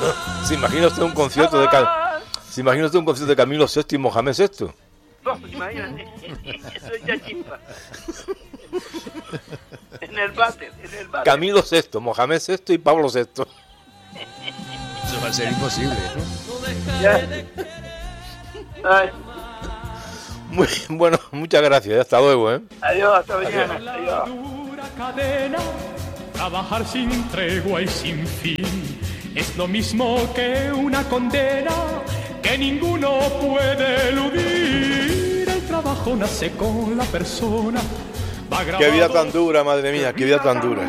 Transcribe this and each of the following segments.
¿Se imagina usted un concierto de Camilo VI y Mohamed VI? No, imagínate, eso es ya chispa. En el váter. Camilo VI, Mohamed VI y Pablo VI. Eso va a ser imposible, ¿no? Ya. Ay, Muy bueno, muchas gracias, hasta luego, ¿eh? adiós, hasta mañana. Adiós. Dura cadena, trabajar sin tregua y sin fin, es lo mismo que una condena que ninguno puede eludir. El trabajo nace con la persona. Qué vida tan dura, madre mía, qué vida tan dura.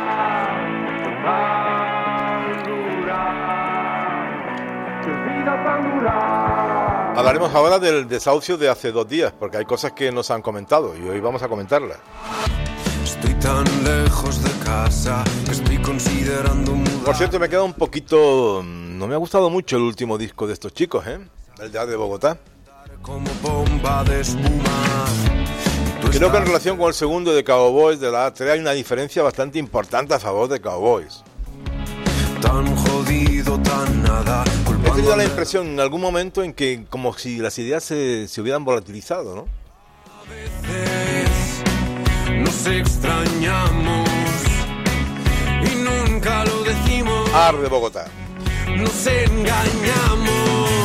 Hablaremos ahora del desahucio de hace 2 días, porque hay cosas que nos han comentado y hoy vamos a comentarlas. Estoy tan lejos de casa que estoy considerando mudar. Por cierto, me queda un poquito... No me ha gustado mucho el último disco de estos chicos, ¿eh? El de Bogotá. Como bomba de espuma. Creo que en relación con el segundo de Cowboys de la A3 hay una diferencia bastante importante a favor de Cowboys. Tan jodido, tan nada. He tenido la impresión en algún momento en que como si las ideas se hubieran volatilizado, ¿no? A veces nos extrañamos y nunca lo decimos. Arde Bogotá. Nos engañamos.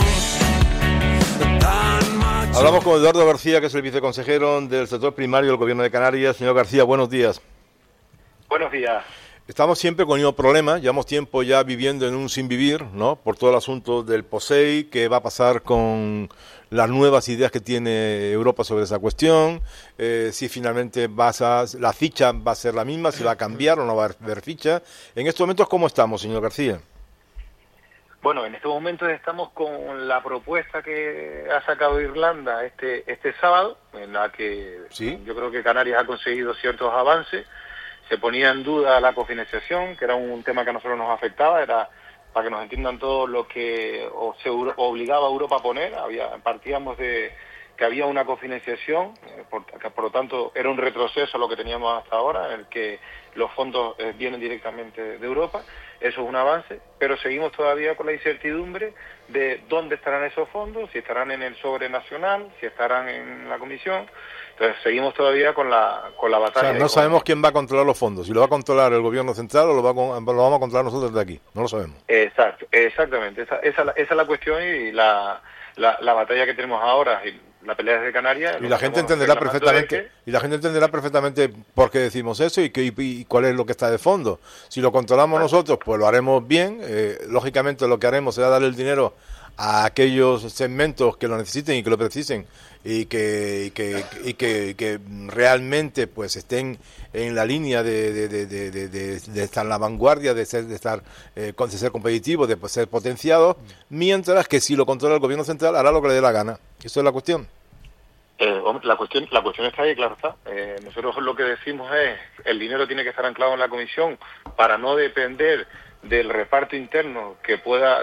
Tan macho. Hablamos con Eduardo García, que es el viceconsejero del sector primario del Gobierno de Canarias. Señor García, buenos días. Buenos días. Estamos siempre con el mismo problema, llevamos tiempo ya viviendo en un sin vivir, ¿no? Por todo el asunto del POSEI, qué va a pasar con las nuevas ideas que tiene Europa sobre esa cuestión, si finalmente la ficha va a ser la misma, si va a cambiar o no va a haber ficha. En estos momentos, ¿cómo estamos, señor García? Bueno, en estos momentos estamos con la propuesta que ha sacado Irlanda este sábado, en la que ¿Sí? Yo creo que Canarias ha conseguido ciertos avances. Se ponía en duda la cofinanciación, que era un tema que a nosotros nos afectaba, era para que nos entiendan todos lo que se obligaba a Europa a poner. Partíamos de que había una cofinanciación, por lo tanto era un retroceso a lo que teníamos hasta ahora, en el que los fondos vienen directamente de Europa. Eso es un avance, pero seguimos todavía con la incertidumbre de dónde estarán esos fondos, si estarán en el sobre nacional, si estarán en la comisión. Entonces seguimos todavía con la batalla. O sea, no sabemos quién va a controlar los fondos, si lo va a controlar el gobierno central o lo vamos a controlar nosotros desde aquí, no lo sabemos. Exactamente, esa es la cuestión y la batalla que tenemos ahora, y la pelea desde Canarias. Y la gente entenderá perfectamente por qué decimos eso y cuál es lo que está de fondo. Si lo controlamos nosotros, pues lo haremos bien. Lógicamente lo que haremos será darle el dinero a aquellos segmentos que lo necesiten y que lo precisen y que realmente pues estén en la línea de estar en la vanguardia, de ser competitivos, de ser potenciados, mientras que si lo controla el gobierno central hará lo que le dé la gana. Eso es la cuestión. La cuestión está ahí, claro está. Nosotros lo que decimos es el dinero tiene que estar anclado en la comisión para no depender del reparto interno que pueda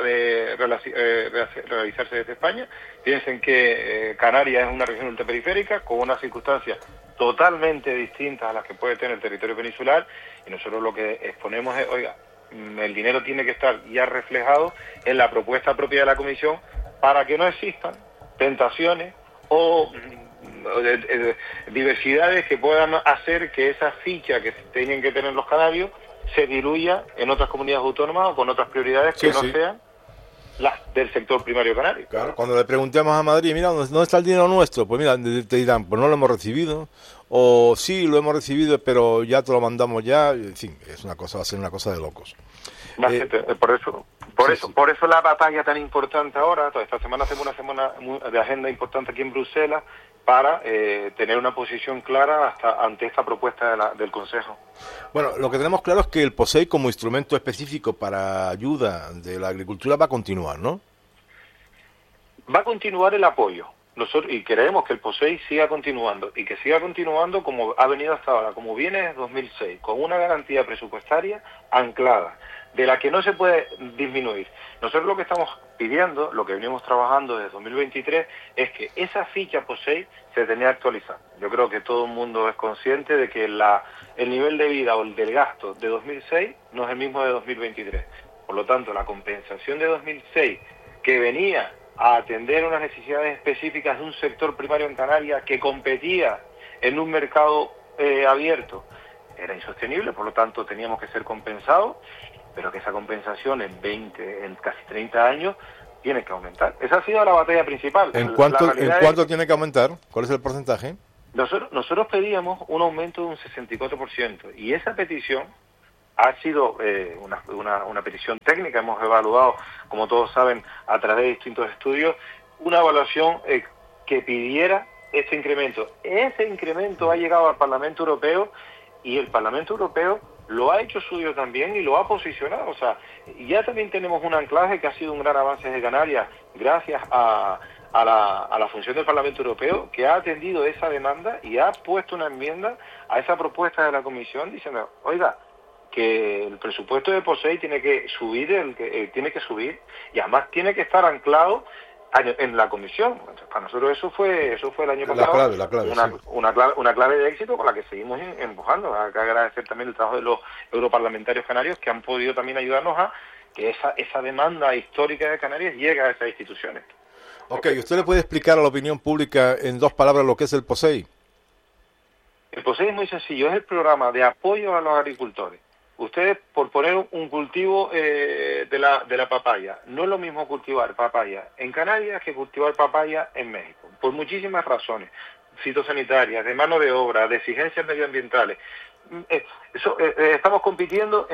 realizarse desde España. Piensen que Canarias es una región ultraperiférica con unas circunstancias totalmente distintas a las que puede tener el territorio peninsular, y nosotros lo que exponemos es, oiga, el dinero tiene que estar ya reflejado en la propuesta propia de la comisión para que no existan tentaciones o diversidades que puedan hacer que esa ficha que tienen que tener los canarios se diluya en otras comunidades autónomas o con otras prioridades que no sean las del sector primario canario. Claro, cuando le preguntemos a Madrid, mira, ¿dónde está el dinero nuestro? Pues mira, te dirán, pues no lo hemos recibido, o sí, lo hemos recibido, pero ya te lo mandamos ya, en fin, va a ser una cosa de locos. Por eso la batalla tan importante ahora. Toda esta semana hacemos una semana de agenda importante aquí en Bruselas para tener una posición clara ante esta propuesta del Consejo. Bueno, lo que tenemos claro es que el POSEI como instrumento específico para ayuda de la agricultura va a continuar, ¿no? Va a continuar el apoyo. Nosotros y queremos que el POSEI siga continuando y que siga continuando como ha venido hasta ahora, como viene desde 2006, con una garantía presupuestaria anclada, de la que no se puede disminuir. Nosotros lo que estamos pidiendo, lo que venimos trabajando desde 2023, es que esa ficha POSEI se tenía que actualizar. Yo creo que todo el mundo es consciente de que el nivel de vida o el del gasto de 2006 no es el mismo de 2023. Por lo tanto, la compensación de 2006, que venía a atender unas necesidades específicas de un sector primario en Canarias que competía en un mercado abierto, era insostenible, por lo tanto teníamos que ser compensados, pero que esa compensación en casi 30 años tiene que aumentar. Esa ha sido la batalla principal. ¿En cuánto tiene que aumentar? ¿Cuál es el porcentaje? Nosotros pedíamos un aumento de un 64%, y esa petición ha sido una petición técnica. Hemos evaluado, como todos saben, a través de distintos estudios, una evaluación que pidiera ese incremento. Ese incremento ha llegado al Parlamento Europeo, y el Parlamento Europeo lo ha hecho suyo también y lo ha posicionado. O sea, ya también tenemos un anclaje que ha sido un gran avance de Canarias gracias a la función del Parlamento Europeo, que ha atendido esa demanda y ha puesto una enmienda a esa propuesta de la Comisión diciendo, oiga, que el presupuesto de POSEI tiene que subir, y además tiene que estar anclado en la Comisión. Entonces, para nosotros eso fue el año pasado la clave, una clave de éxito con la que seguimos empujando. Hay que agradecer también el trabajo de los europarlamentarios canarios, que han podido también ayudarnos a que esa demanda histórica de Canarias llegue a esas instituciones. Ok, ¿usted le puede explicar a la opinión pública en 2 palabras lo que es el POSEI? El POSEI es muy sencillo, es el programa de apoyo a los agricultores. Ustedes, por poner un cultivo de la papaya, no es lo mismo cultivar papaya en Canarias que cultivar papaya en México, por muchísimas razones, fitosanitarias, de mano de obra, de exigencias medioambientales. Estamos compitiendo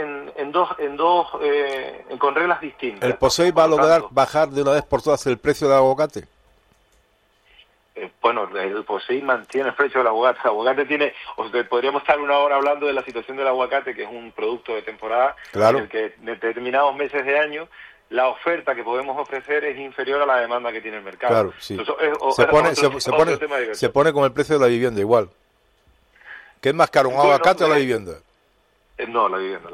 con reglas distintas. ¿El POSEI va a lograr bajar de una vez por todas el precio del aguacate? Bueno, el POSEI mantiene el precio del aguacate. El aguacate tiene, podríamos estar 1 hora hablando de la situación del aguacate, que es un producto de temporada, claro, en el que en determinados meses de año la oferta que podemos ofrecer es inferior a la demanda que tiene el mercado. Claro, sí. Entonces, se pone como el precio de la vivienda igual. ¿Qué es más caro, un aguacate o la vivienda? No, la vivienda.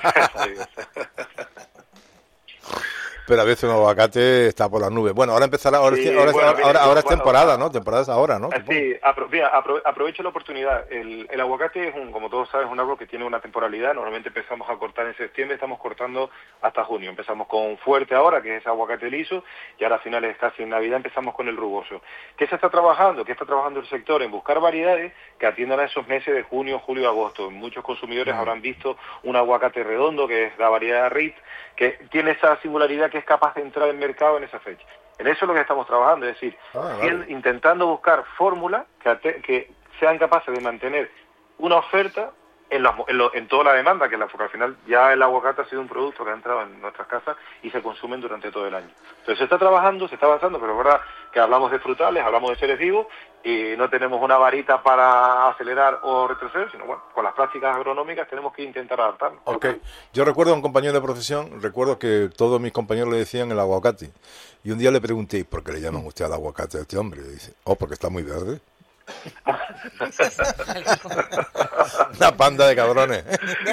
Pero a veces un aguacate está por las nubes. Bueno, ahora empezará, ahora es temporada, ¿no? Temporada es ahora, ¿no? Sí, aprovecho la oportunidad. El aguacate es como todos saben, es un árbol que tiene una temporalidad. Normalmente empezamos a cortar en septiembre, estamos cortando hasta junio. Empezamos con fuerte ahora, que es aguacate liso, y ahora a finales, casi en Navidad, empezamos con el rugoso. ¿Qué se está trabajando? ¿Qué está trabajando el sector? En buscar variedades que atiendan a esos meses de junio, julio y agosto. Muchos consumidores habrán visto un aguacate redondo, que es la variedad Ritz, que tiene esa singularidad que es capaz de entrar en mercado en esa fecha. En eso es lo que estamos trabajando, es decir, intentando buscar fórmulas que sean capaces de mantener una oferta en toda la demanda, porque al final ya el aguacate ha sido un producto que ha entrado en nuestras casas y se consumen durante todo el año. Entonces se está trabajando, se está avanzando, pero es verdad que hablamos de frutales, hablamos de seres vivos, y no tenemos una varita para acelerar o retroceder, sino bueno, con las prácticas agronómicas tenemos que intentar adaptarnos. Ok, yo recuerdo a un compañero de profesión, recuerdo que todos mis compañeros le decían el aguacate, y un día le pregunté, ¿por qué le llaman usted al aguacate a este hombre? Y dice, porque está muy verde. Una panda de cabrones.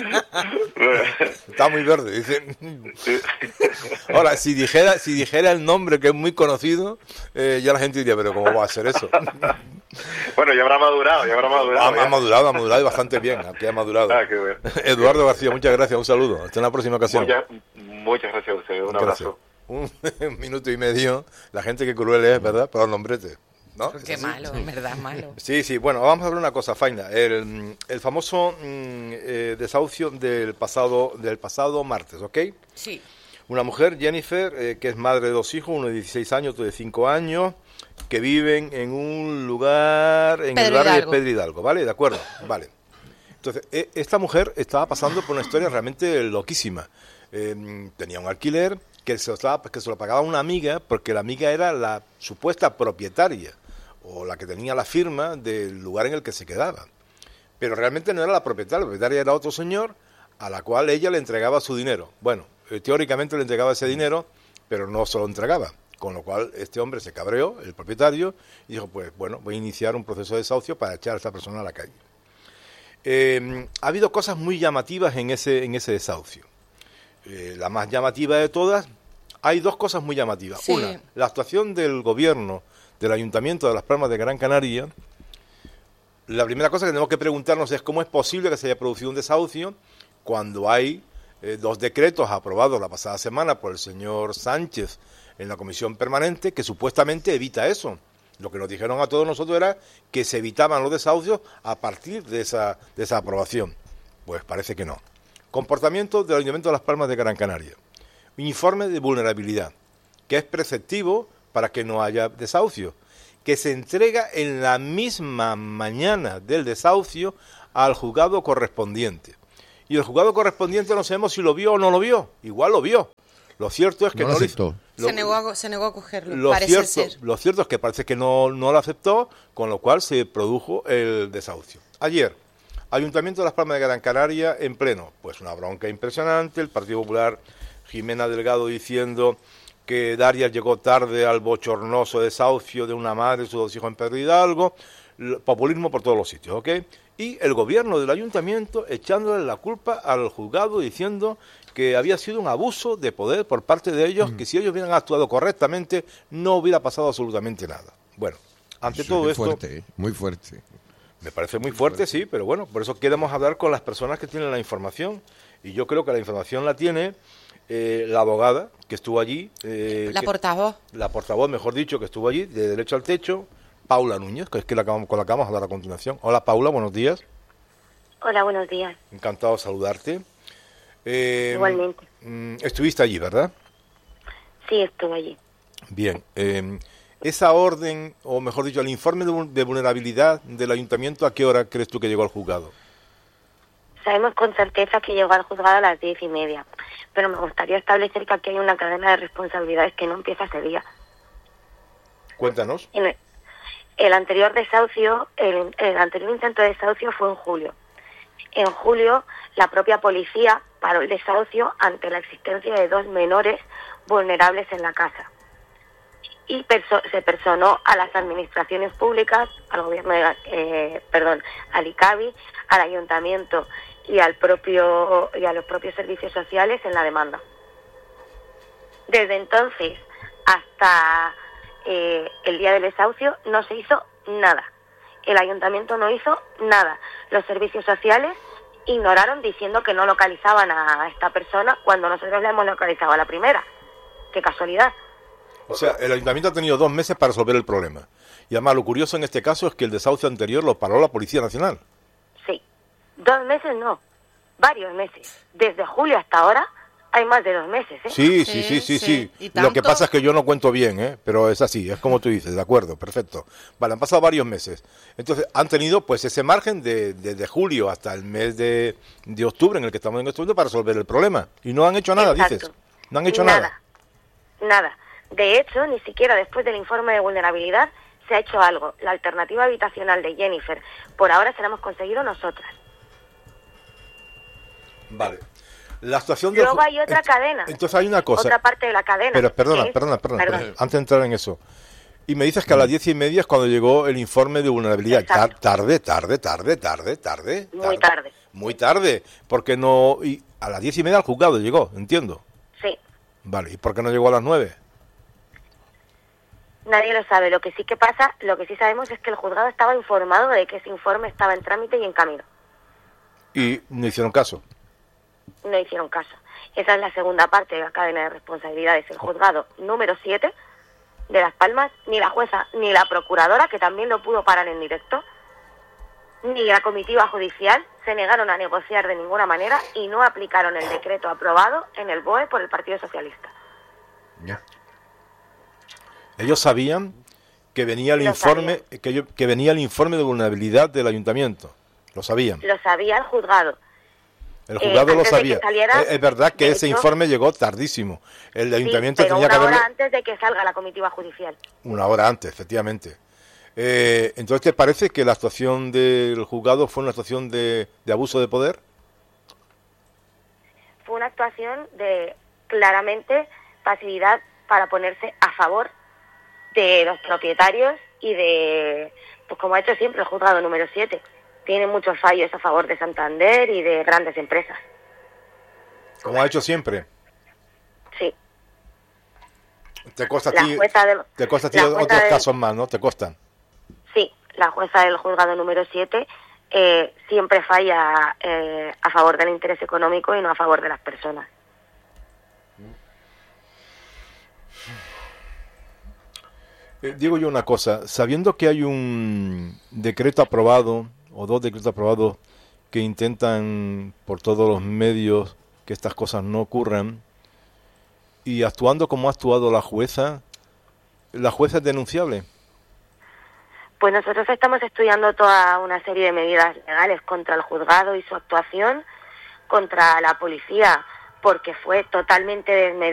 Está muy verde, dicen. Ahora, si dijera el nombre, que es muy conocido, ya la gente diría, pero ¿cómo va a ser eso? Bueno, ya habrá madurado. Ha madurado y bastante bien. Aquí ha madurado. Qué bueno. Eduardo García, muchas gracias, un saludo. Hasta en la próxima ocasión. Muchas gracias a ustedes, un abrazo. Un minuto y medio, la gente que cruel es, ¿verdad? Pero el nombrete, ¿no? Qué malo, en verdad, malo. Sí, bueno, vamos a ver una cosa, Faina. El famoso desahucio del pasado martes, ¿ok? Sí. Una mujer, Jennifer, que es madre de 2 hijos, uno de 16 años, otro de 5 años, que viven en un lugar, en el barrio de Pedro Hidalgo, ¿vale? De acuerdo, vale. Entonces, esta mujer estaba pasando por una historia realmente loquísima. Tenía un alquiler que se lo pagaba una amiga, porque la amiga era la supuesta propietaria, o la que tenía la firma del lugar en el que se quedaba. Pero realmente no era la propietaria era otro señor, a la cual ella le entregaba su dinero. Bueno, teóricamente le entregaba ese dinero, pero no se lo entregaba. Con lo cual este hombre se cabreó, el propietario, y dijo, pues bueno, voy a iniciar un proceso de desahucio para echar a esta persona a la calle. Ha habido cosas muy llamativas en ese desahucio. La más llamativa de todas, hay 2 cosas muy llamativas. Sí. Una, la actuación del gobierno, del Ayuntamiento de Las Palmas de Gran Canaria. La primera cosa que tenemos que preguntarnos es cómo es posible que se haya producido un desahucio cuando hay 2 decretos aprobados la pasada semana por el señor Sánchez en la comisión permanente que supuestamente evita eso. Lo que nos dijeron a todos nosotros era que se evitaban los desahucios a partir de esa aprobación. Pues parece que no. Comportamiento del Ayuntamiento de Las Palmas de Gran Canaria. Informe de vulnerabilidad, que es preceptivo para que no haya desahucio, que se entrega en la misma mañana del desahucio al juzgado correspondiente. Y el juzgado correspondiente no sabemos si lo vio o no lo vio. Igual lo vio. Lo cierto es que no lo aceptó. Se negó a cogerlo, parece ser. Lo cierto es que parece que no lo aceptó, con lo cual se produjo el desahucio. Ayer, Ayuntamiento de Las Palmas de Gran Canaria en pleno. Pues una bronca impresionante, el Partido Popular, Jimena Delgado diciendo que Darias llegó tarde al bochornoso desahucio de una madre y sus 2 hijos en Pedro Hidalgo, populismo por todos los sitios, ¿ok? Y el gobierno del ayuntamiento echándole la culpa al juzgado diciendo que había sido un abuso de poder por parte de ellos, que si ellos hubieran actuado correctamente no hubiera pasado absolutamente nada. Bueno, ante todo esto... Fuerte, muy fuerte. Me parece muy fuerte, sí, pero bueno, por eso queremos hablar con las personas que tienen la información. Y yo creo que la información la tiene la abogada que estuvo allí. La portavoz. La portavoz, mejor dicho, que estuvo allí, de Derecho al Techo, Paula Núñez, que es con la que vamos a hablar a continuación. Hola, Paula, buenos días. Hola, buenos días. Encantado de saludarte. Igualmente. Estuviste allí, ¿verdad? Sí, estuve allí. Bien. Esa orden, o mejor dicho, el informe de vulnerabilidad del ayuntamiento, ¿a qué hora crees tú que llegó al juzgado? Sabemos con certeza que llegó al juzgado a las 10:30, pero me gustaría establecer que aquí hay una cadena de responsabilidades que no empieza ese día. Cuéntanos. El anterior desahucio, el anterior intento de desahucio fue en julio. En julio, la propia policía paró el desahucio ante la existencia de 2 menores vulnerables en la casa. Y se personó a las administraciones públicas, al gobierno al ICABI, al ayuntamiento y a los propios servicios sociales en la demanda. Desde entonces hasta el día del desahucio no se hizo nada. El ayuntamiento no hizo nada. Los servicios sociales ignoraron diciendo que no localizaban a esta persona cuando nosotros la hemos localizado a la primera. ¡Qué casualidad! O sea, el ayuntamiento ha tenido 2 meses para resolver el problema. Y además lo curioso en este caso es que el desahucio anterior lo paró la Policía Nacional. Sí. 2 meses no. Varios meses. Desde julio hasta ahora hay más de 2 meses, ¿eh? Sí. Lo que pasa es que yo no cuento bien, pero es así, es como tú dices, de acuerdo, perfecto. Vale, han pasado varios meses. Entonces, han tenido pues ese margen desde julio hasta el mes de octubre en el que estamos en este momento para resolver el problema. Y no han hecho nada, Exacto. dices. No han hecho nada. Nada. De hecho, ni siquiera después del informe de vulnerabilidad se ha hecho algo. La alternativa habitacional de Jennifer, por ahora se la hemos conseguido nosotras. Vale. La actuación Luego hay otra cadena. Entonces hay una cosa. Otra parte de la cadena. Pero perdona. Antes de entrar en eso. Y me dices que a las 10:30 es cuando llegó el informe de vulnerabilidad. Tarde. Muy tarde. Porque no... Y a las 10:30 al juzgado llegó, entiendo. Sí. Vale. ¿Y por qué no llegó a las 9? Nadie lo sabe. Lo que sí sabemos es que el juzgado estaba informado de que ese informe estaba en trámite y en camino. Y no hicieron caso. No hicieron caso. Esa es la segunda parte de la cadena de responsabilidades. El juzgado número 7 de Las Palmas, ni la jueza ni la procuradora, que también lo pudo parar en directo, ni la comitiva judicial se negaron a negociar de ninguna manera y no aplicaron el decreto aprobado en el BOE por el Partido Socialista. Ya. Ellos sabían que venía el informe, que venía el informe de vulnerabilidad del ayuntamiento. Lo sabían. Lo sabía el juzgado. El juzgado lo sabía. Es verdad que ese informe llegó tardísimo. El ayuntamiento tenía que haberlo... una hora antes de que salga la comitiva judicial. Una hora antes, efectivamente. Entonces, ¿te parece que la actuación del juzgado fue una actuación de abuso de poder? Fue una actuación de, claramente, pasividad para ponerse a favor de los propietarios y de, pues como ha hecho siempre el juzgado número 7. Tiene muchos fallos a favor de Santander y de grandes empresas. Como ha hecho siempre. Sí. Te cuesta a ti otros casos más, ¿no? Te costan. Sí, la jueza del juzgado número 7 siempre falla a favor del interés económico y no a favor de las personas. Digo yo una cosa, sabiendo que hay un decreto aprobado o 2 decretos aprobados que intentan por todos los medios que estas cosas no ocurran, y actuando como ha actuado la jueza es denunciable. Pues nosotros estamos estudiando toda una serie de medidas legales contra el juzgado y su actuación, contra la policía, porque fue totalmente desmedida.